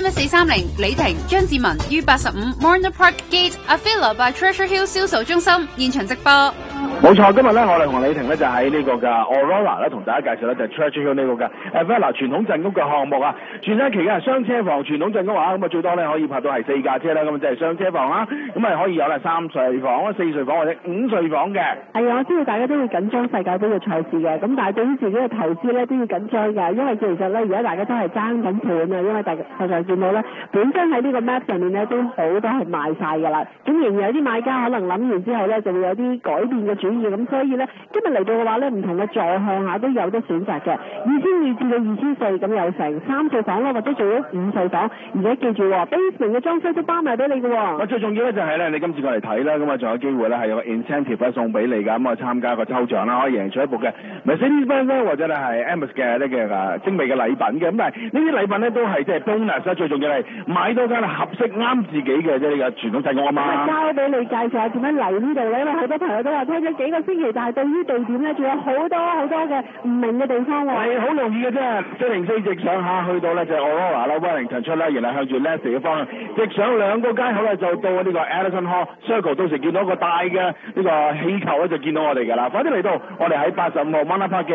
31430李婷、張志文於85 Morner Park Gate Avila by Treasure Hill 銷售中心現場直播。 冇錯，今日咧我哋同李婷咧就喺呢個嘅 Aurora 咧同大家介紹咧就係 Treasure Hill 呢個嘅 Avila 傳統鎮屋嘅項目啊。全新期嘅雙車房傳統鎮屋啊，咁啊最多咧可以泊到係4架車啦，咁即係雙車房啦，咁啊可以有咧3睡房、4睡房或者5睡房嘅。係啊，我知道大家都會緊張世界盃嘅賽事嘅，咁但係對於自己嘅投資咧都要緊張㗎，因為其實咧而家大家都係爭緊盤啊，因為大家見到咧本身喺呢個 map 上面咧都好多係賣晒㗎啦，咁仍然有啲買家可能諗完之後咧就會有啲改變嘅主意，咁所以咧今日嚟到嘅話咧唔同嘅座向下都有得選擇嘅，2200至到2400咁有成3睡房啦，或者做咗5睡房，而且記住basement 嘅裝修都包埋俾你嘅喎。最重要咧就係咧你今次過嚟睇啦，咁啊仲有機會咧係有個 incentive 咧送俾你㗎，咁啊參加個抽獎啦，可以贏取一部嘅 Mercedes-Benz 或者咧係 Hermes 嘅呢個精美嘅禮品嘅，咁但係呢啲禮品咧都係即係 bonus 啦，最重要係買到間合適啱自己嘅即係呢個傳統鎮屋啊嘛。交俾你介紹下點樣嚟呢度咧，因為好多朋友都話聽咗幾個星期，但係對於地點咧仲有好多嘅唔明嘅地方喎。係好容易嘅啫，404直上下去到咧就 Aurora 啦 ，Wellington 出啦，然後向住 Leslie 嘅方向直上2個街口咧就到呢個 Addison Hall Circle， 到時見到一個大嘅呢個氣球咧就見到我哋㗎啦。快啲嚟到我哋喺85號 Morner Park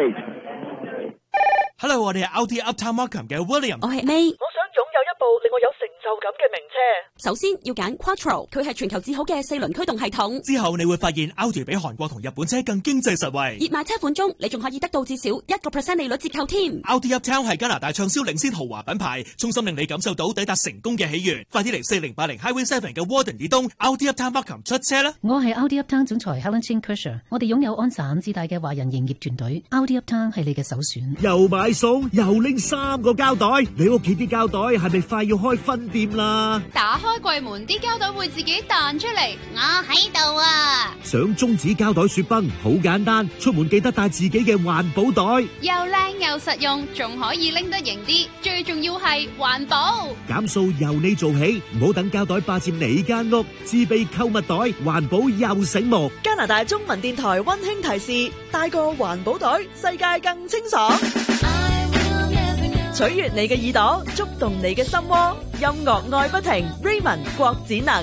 Gate。Hello， 我哋係 Audi Uptown Markham 嘅 William。 我係 May。 我想擁有一部令我有成就感嘅名車。 首先要揀 Quattro， 佢係全球至好嘅4輪驅動系統。 之後你會發現 Audi 比韓國同日本車更經濟實惠。 熱賣車款中，你仲可以得到至少1% 利率折扣添。 Audi Uptown 係加拿大暢銷領先豪華品牌，衷心令你感受到抵達成功嘅喜悅。快啲嚟4080 Highway 7嘅 Warden 以東 Audi Uptown Markham 出車啦！ 我係 Audi Uptown 總裁 Helen Chin Kershaw， 我哋擁有安省至大嘅華人營業團隊。Audi Uptown 係你嘅首選。 又買餸又拎3個膠袋，你屋企啲膠袋係咪快要開分店啦？ 打開櫃門，啲膠袋會自己彈出嚟。我喺度啊！ 想終止膠袋雪崩好簡單，出門記得帶自己嘅環保袋， 又靚又實用，仲可以拎得型啲，最重要係環保。 減數由你做起，唔好等膠袋霸佔你間屋，自備購物袋，環保又醒目。 加拿大中文電台溫馨提示：帶個環保袋，世界更清爽。取悅你嘅耳朵，觸動你嘅心窩，音樂愛不停 ，Raymond 郭展能。